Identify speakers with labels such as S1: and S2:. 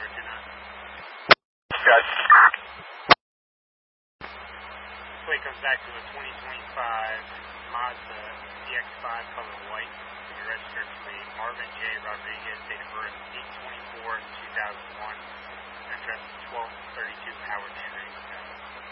S1: Roger that.
S2: Gotcha.
S1: Plate comes back to a 2025 Mazda CX-5 color white. The registered plate Marvin J. Rodriguez, date of birth 8/24/2001. Address 1232 Howard Street.